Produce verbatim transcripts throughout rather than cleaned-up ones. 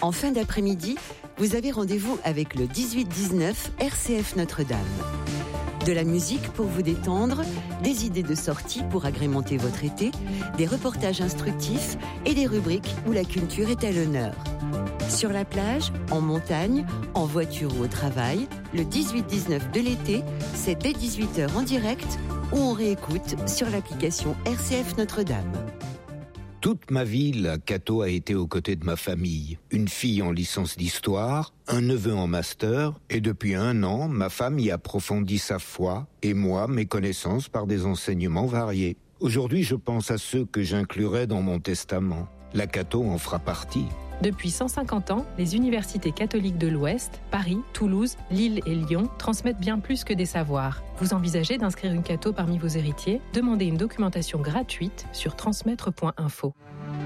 En fin d'après-midi, vous avez rendez-vous avec le dix-huit dix-neuf R C F Notre-Dame. De la musique pour vous détendre, des idées de sortie pour agrémenter votre été, des reportages instructifs et des rubriques où la culture est à l'honneur. Sur la plage, en montagne, en voiture ou au travail, le dix-huit dix-neuf de l'été, c'est dès dix-huit heures en direct ou on réécoute sur l'application R C F Notre-Dame. Toute ma vie, la Cato a été aux côtés de ma famille. Une fille en licence d'histoire, un neveu en master, et depuis un an, ma femme y approfondit sa foi, et moi, mes connaissances par des enseignements variés. Aujourd'hui, je pense à ceux que j'inclurai dans mon testament. La Cato en fera partie. Depuis cent cinquante ans, les universités catholiques de l'Ouest, Paris, Toulouse, Lille et Lyon transmettent bien plus que des savoirs. Vous envisagez d'inscrire une Cato parmi vos héritiers ? Demandez une documentation gratuite sur transmettre point info.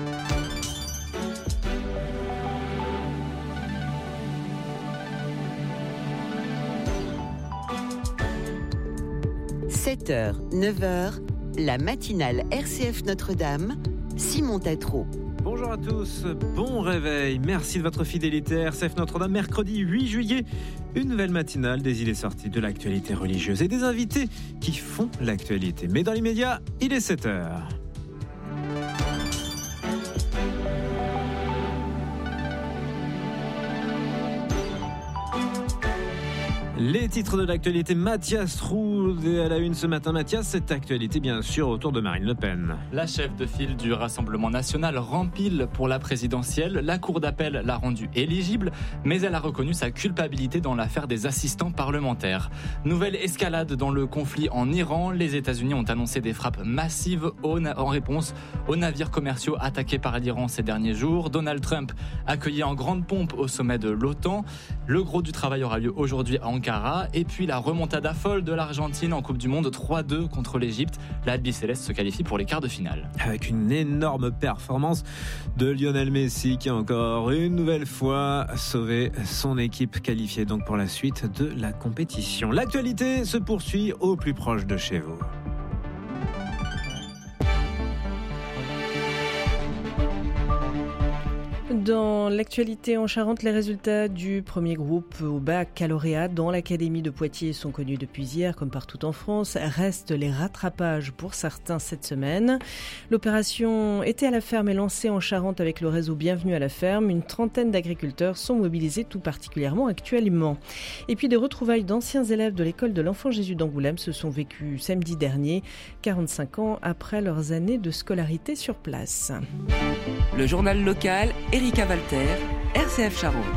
sept heures, neuf heures, la matinale R C F Notre-Dame, Simon Tatro. Bonjour à tous, bon réveil, merci de votre fidélité à R C F Notre-Dame. Mercredi huit juillet, une nouvelle matinale des idées sorties de l'actualité religieuse et des invités qui font l'actualité. Mais dans l'immédiat, il est sept heures. Les titres de l'actualité, Mathias Roux à la une ce matin. Mathias, cette actualité bien sûr autour de Marine Le Pen. La chef de file du Rassemblement national rempile pour la présidentielle. La cour d'appel l'a rendue éligible, mais elle a reconnu sa culpabilité dans l'affaire des assistants parlementaires. Nouvelle escalade dans le conflit en Iran. Les États-Unis ont annoncé des frappes massives en réponse aux navires commerciaux attaqués par l'Iran ces derniers jours. Donald Trump accueilli en grande pompe au sommet de l'OTAN. Le gros du travail aura lieu aujourd'hui à Ankara. Et puis la remontada folle de l'Argentine en Coupe du Monde trois deux contre l'Égypte. L'Albi Céleste se qualifie pour les quarts de finale. Avec une énorme performance de Lionel Messi qui a encore une nouvelle fois sauvé son équipe qualifiée donc pour la suite de la compétition. L'actualité se poursuit au plus proche de chez vous. Dans l'actualité en Charente, les résultats du premier groupe au baccalauréat dans l'académie de Poitiers sont connus depuis hier, comme partout en France. Restent les rattrapages pour certains cette semaine. L'opération Été à la ferme est lancée en Charente avec le réseau Bienvenue à la ferme. Une trentaine d'agriculteurs sont mobilisés tout particulièrement actuellement. Et puis des retrouvailles d'anciens élèves de l'école de l'Enfant Jésus d'Angoulême se sont vécues samedi dernier, quarante-cinq ans après leurs années de scolarité sur place. Le journal local, Erika Walter, R C F Charente.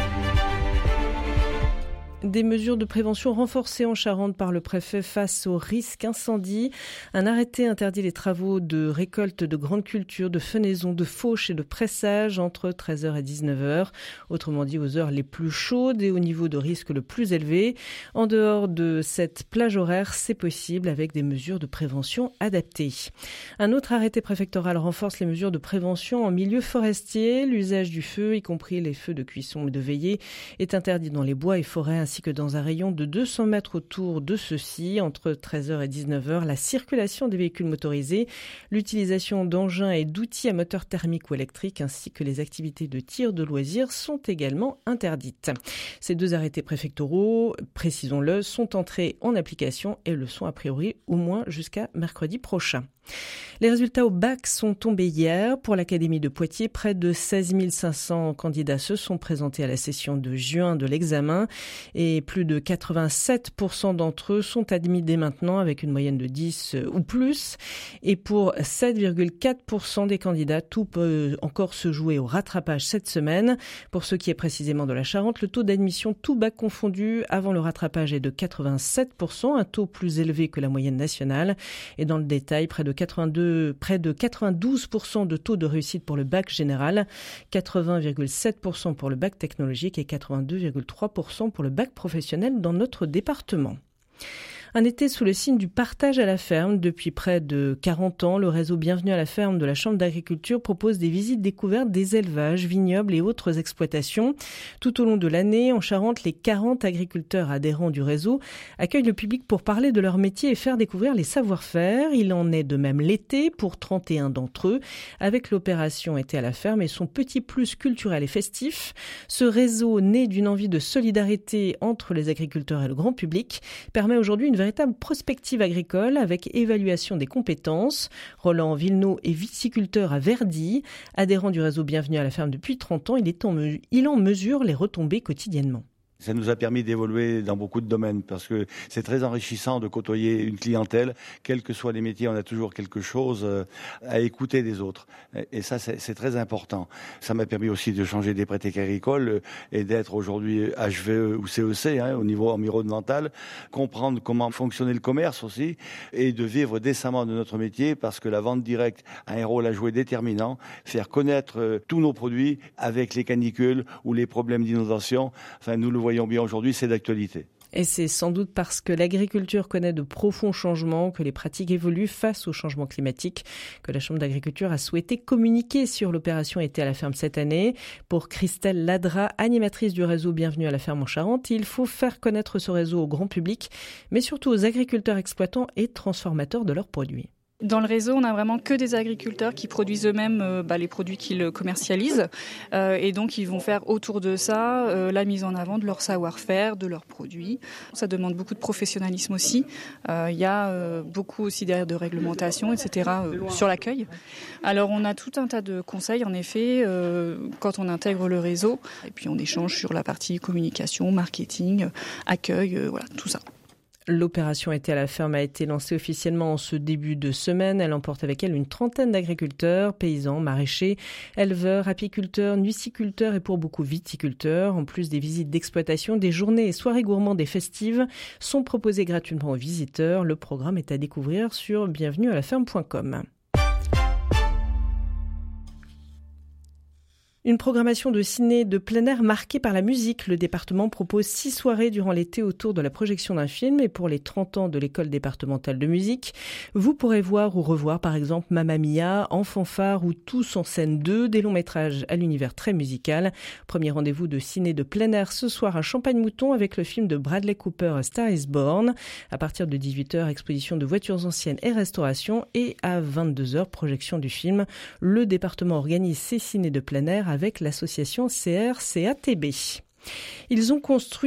Des mesures de prévention renforcées en Charente par le préfet face au risque incendie. Un arrêté interdit les travaux de récolte de grandes cultures, de fenaison, de fauche et de pressage entre treize heures et dix-neuf heures. Autrement dit, aux heures les plus chaudes et au niveau de risque le plus élevé. En dehors de cette plage horaire, c'est possible avec des mesures de prévention adaptées. Un autre arrêté préfectoral renforce les mesures de prévention en milieu forestier. L'usage du feu, y compris les feux de cuisson et de veillée, est interdit dans les bois et forêts ainsi que dans un rayon de deux cents mètres autour de ceux-ci. Entre treize heures et dix-neuf heures, la circulation des véhicules motorisés, l'utilisation d'engins et d'outils à moteur thermique ou électrique ainsi que les activités de tir de loisirs sont également interdites. Ces deux arrêtés préfectoraux, précisons-le, sont entrés en application et le sont a priori au moins jusqu'à mercredi prochain. Les résultats au bac sont tombés hier. Pour l'Académie de Poitiers, près de seize mille cinq cents candidats se sont présentés à la session de juin de l'examen et plus de quatre-vingt-sept pour cent d'entre eux sont admis dès maintenant avec une moyenne de dix ou plus. Et pour sept virgule quatre pour cent des candidats, tout peut encore se jouer au rattrapage cette semaine. Pour ce qui est précisément de la Charente, le taux d'admission tout bac confondu avant le rattrapage est de quatre-vingt-sept pour cent, un taux plus élevé que la moyenne nationale. Et dans le détail, près de quatre-vingt-deux, près de quatre-vingt-douze pour cent de taux de réussite pour le bac général, quatre-vingts virgule sept pour cent pour le bac technologique et quatre-vingt-deux virgule trois pour cent pour le bac professionnel dans notre département. Un été sous le signe du partage à la ferme. Depuis près de quarante ans, le réseau Bienvenue à la ferme de la Chambre d'agriculture propose des visites découvertes des élevages, vignobles et autres exploitations. Tout au long de l'année, en Charente, les quarante agriculteurs adhérents du réseau accueillent le public pour parler de leur métier et faire découvrir les savoir-faire. Il en est de même l'été pour trente et un d'entre eux, avec l'opération Été à la ferme et son petit plus culturel et festif. Ce réseau, né d'une envie de solidarité entre les agriculteurs et le grand public, permet aujourd'hui une véritable prospective agricole avec évaluation des compétences. Roland Villeneuve est viticulteur à Verdy. Adhérent du réseau Bienvenue à la ferme depuis trente ans, il, est en, me- il en mesure les retombées quotidiennement. Ça nous a permis d'évoluer dans beaucoup de domaines parce que c'est très enrichissant de côtoyer une clientèle. Quels que soient les métiers, on a toujours quelque chose à écouter des autres. Et ça, c'est, c'est très important. Ça m'a permis aussi de changer des pratiques agricoles et d'être aujourd'hui H V E ou C E C, hein, au niveau environnemental, comprendre comment fonctionnait le commerce aussi et de vivre décemment de notre métier parce que la vente directe a un rôle à jouer déterminant. Faire connaître tous nos produits avec les canicules ou les problèmes d'inondation. Enfin, nous le voyons bien aujourd'hui, c'est d'actualité. Et c'est sans doute parce que l'agriculture connaît de profonds changements, que les pratiques évoluent face au changement climatique, que la Chambre d'agriculture a souhaité communiquer sur l'opération Été à la ferme cette année. Pour Christelle Ladra, animatrice du réseau Bienvenue à la ferme en Charente, il faut faire connaître ce réseau au grand public, mais surtout aux agriculteurs exploitants et transformateurs de leurs produits. Dans le réseau, on a vraiment que des agriculteurs qui produisent eux-mêmes euh, bah, les produits qu'ils commercialisent. Euh, et donc, ils vont faire autour de ça euh, la mise en avant de leur savoir-faire, de leurs produits. Ça demande beaucoup de professionnalisme aussi. Euh, il y a euh, beaucoup aussi derrière de réglementation, et cetera euh, sur l'accueil. Alors, on a tout un tas de conseils, en effet, euh, quand on intègre le réseau. Et puis, on échange sur la partie communication, marketing, accueil, euh, voilà, tout ça. L'opération Été à la ferme a été lancée officiellement en ce début de semaine. Elle emporte avec elle une trentaine d'agriculteurs, paysans, maraîchers, éleveurs, apiculteurs, nuiciculteurs et pour beaucoup viticulteurs. En plus des visites d'exploitation, des journées et soirées gourmandes et festives sont proposées gratuitement aux visiteurs. Le programme est à découvrir sur bienvenue à la ferme point com. Une programmation de ciné de plein air marquée par la musique. Le département propose six soirées durant l'été autour de la projection d'un film. Et pour les trente ans de l'école départementale de musique, vous pourrez voir ou revoir par exemple Mamma Mia, En fanfare ou Tous en scène deux, des longs métrages à l'univers très musical. Premier rendez-vous de ciné de plein air ce soir à Champagne-Mouton avec le film de Bradley Cooper, A Star is Born. À partir de dix-huit heures, exposition de voitures anciennes et restauration. Et à vingt-deux heures, projection du film. Le département organise ses ciné de plein air avec l'association C R C A T B. Ils ont construit